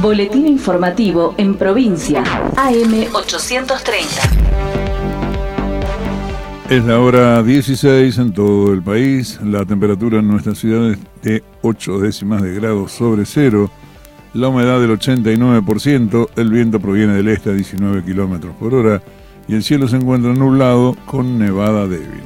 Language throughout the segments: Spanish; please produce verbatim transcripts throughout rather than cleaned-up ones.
Boletín informativo en provincia, A M ochocientos treinta. Es la hora dieciséis en todo el país. La temperatura en nuestra ciudad es de ocho décimas de grado sobre cero. La humedad del ochenta y nueve por ciento. El viento proviene del este a diecinueve kilómetros por hora. Y el cielo se encuentra nublado con nevada débil.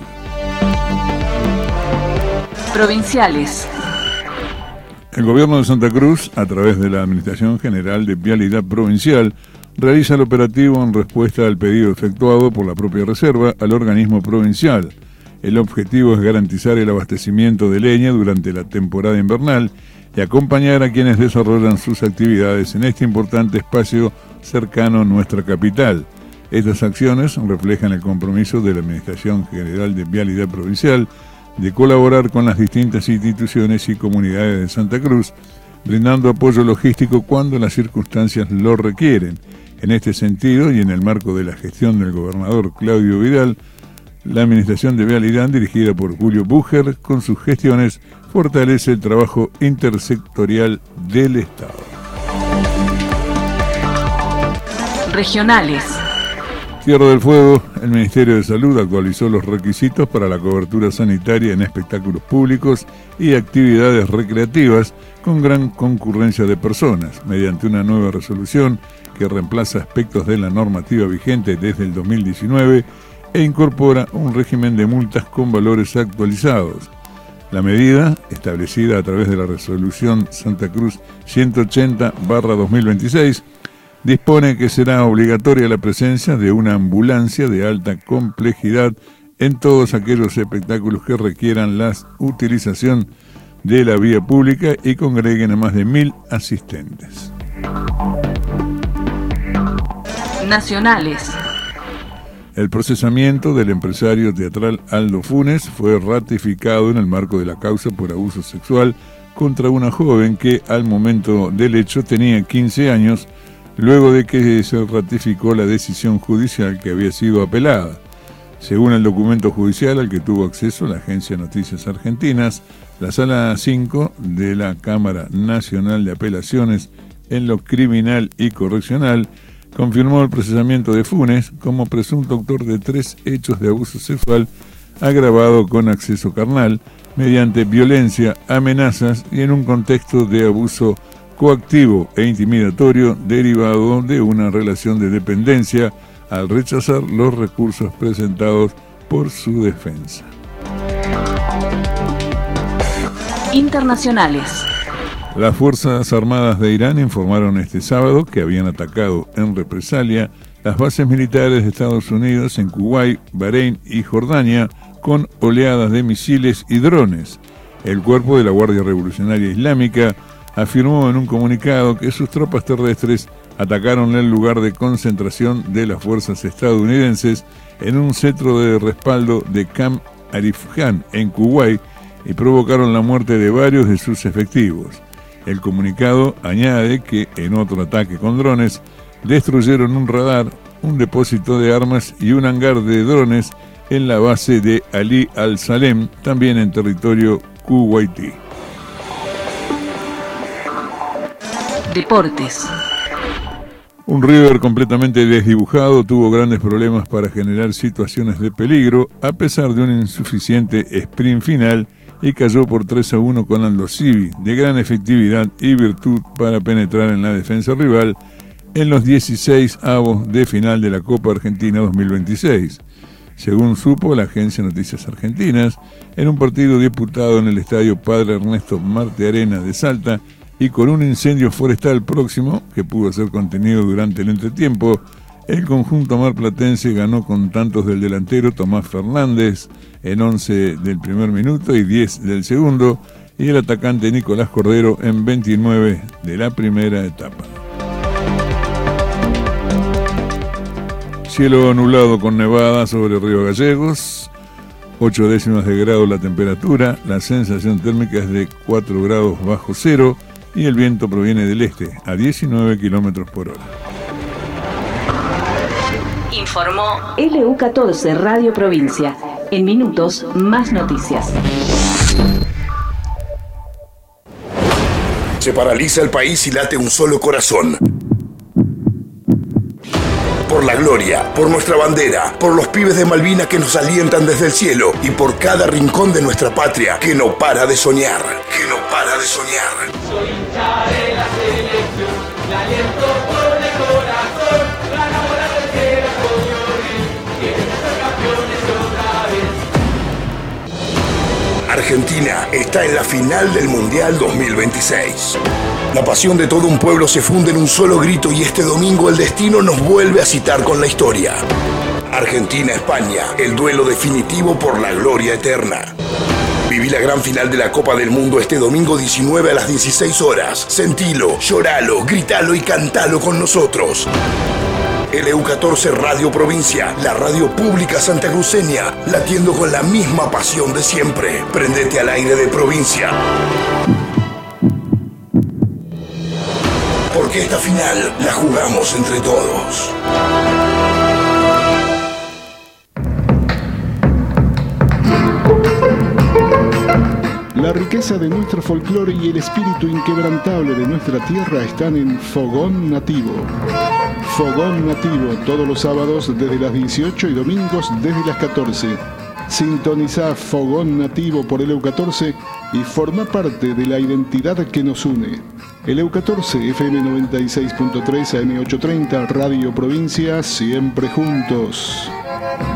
Provinciales. El gobierno de Santa Cruz, a través de la Administración General de Vialidad Provincial, realiza el operativo en respuesta al pedido efectuado por la propia Reserva al organismo provincial. El objetivo es garantizar el abastecimiento de leña durante la temporada invernal y acompañar a quienes desarrollan sus actividades en este importante espacio cercano a nuestra capital. Estas acciones reflejan el compromiso de la Administración General de Vialidad Provincial de colaborar con las distintas instituciones y comunidades de Santa Cruz, brindando apoyo logístico cuando las circunstancias lo requieren. En este sentido, y en el marco de la gestión del gobernador Claudio Vidal, la Administración de Vialidad, dirigida por Julio Bucher, con sus gestiones, fortalece el trabajo intersectorial del Estado. Regionales. Tierra del Fuego, el Ministerio de Salud actualizó los requisitos para la cobertura sanitaria en espectáculos públicos y actividades recreativas con gran concurrencia de personas, mediante una nueva resolución que reemplaza aspectos de la normativa vigente desde el dos mil diecinueve e incorpora un régimen de multas con valores actualizados. La medida, establecida a través de la resolución Santa Cruz ciento ochenta barra dos mil veintiséis, dispone que será obligatoria la presencia de una ambulancia de alta complejidad en todos aquellos espectáculos que requieran la utilización de la vía pública y congreguen a más de mil asistentes. Nacionales. El procesamiento del empresario teatral Aldo Funes fue ratificado en el marco de la causa por abuso sexual contra una joven que al momento del hecho tenía quince años, luego de que se ratificó la decisión judicial que había sido apelada. Según el documento judicial al que tuvo acceso la Agencia Noticias Argentinas, la Sala cinco de la Cámara Nacional de Apelaciones en lo Criminal y Correccional confirmó el procesamiento de Funes como presunto autor de tres hechos de abuso sexual agravado con acceso carnal, mediante violencia, amenazas y en un contexto de abuso coactivo e intimidatorio derivado de una relación de dependencia al rechazar los recursos presentados por su defensa. Internacionales. Las Fuerzas Armadas de Irán informaron este sábado que habían atacado en represalia las bases militares de Estados Unidos en Kuwait, Bahrein y Jordania con oleadas de misiles y drones. El cuerpo de la Guardia Revolucionaria Islámica afirmó en un comunicado que sus tropas terrestres atacaron el lugar de concentración de las fuerzas estadounidenses en un centro de respaldo de Camp Arif Khan en Kuwait y provocaron la muerte de varios de sus efectivos. El comunicado añade que en otro ataque con drones destruyeron un radar, un depósito de armas y un hangar de drones en la base de Ali al-Salem, también en territorio kuwaití. Deportes. Un River completamente desdibujado tuvo grandes problemas para generar situaciones de peligro a pesar de un insuficiente sprint final y cayó por tres a uno con Aldo Civi, de gran efectividad y virtud para penetrar en la defensa rival en los dieciséis avos de final de la Copa Argentina dos mil veintiséis. Según supo la Agencia Noticias Argentinas, en un partido disputado en el estadio Padre Ernesto Marte Arena de Salta, y con un incendio forestal próximo, que pudo ser contenido durante el entretiempo, el conjunto marplatense ganó con tantos del delantero Tomás Fernández en once del primer minuto y diez del segundo, y el atacante Nicolás Cordero en veintinueve de la primera etapa. Cielo nublado con nevada sobre Río Gallegos, ocho décimas de grado la temperatura, la sensación térmica es de cuatro grados bajo cero, y el viento proviene del este a diecinueve kilómetros por hora. Informó L U catorce Radio Provincia. En minutos, más noticias. Se paraliza el país y late un solo corazón. Por la gloria, por nuestra bandera, por los pibes de Malvinas que nos alientan desde el cielo y por cada rincón de nuestra patria que no para de soñar, que no para de soñar. Soy hincha de la selección, la aliento por el corazón, ganamos la tercera con Jordi, queremos ser campeones otra vez. Argentina está en la final del Mundial dos mil veintiséis. La pasión de todo un pueblo se funde en un solo grito y este domingo el destino nos vuelve a citar con la historia. Argentina-España, el duelo definitivo por la gloria eterna. Viví la gran final de la Copa del Mundo este domingo diecinueve a las dieciséis horas. Sentilo, lloralo, gritalo y cantalo con nosotros. L U catorce Radio Provincia, la radio pública santacruceña, latiendo con la misma pasión de siempre. Prendete al aire de provincia. Porque esta final la jugamos entre todos. La riqueza de nuestro folclore y el espíritu inquebrantable de nuestra tierra están en Fogón Nativo. Fogón Nativo, todos los sábados desde las dieciocho y domingos desde las catorce. Sintoniza Fogón Nativo por L U catorce y forma parte de la identidad que nos une. L U catorce, F M noventa y seis punto tres, A M ochocientos treinta, Radio Provincia, siempre juntos.